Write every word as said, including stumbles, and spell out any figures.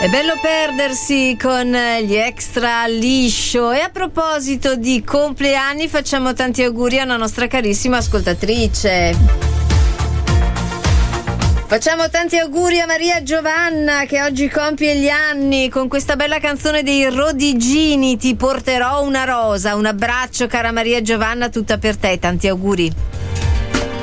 È bello perdersi con gli extra liscio. E a proposito di compleanni, facciamo tanti auguri a una nostra carissima ascoltatrice. Facciamo tanti auguri a Maria Giovanna, che oggi compie gli anni, con questa bella canzone dei Rodigini, Ti porterò una rosa. Un abbraccio, cara Maria Giovanna, tutta per te, tanti auguri.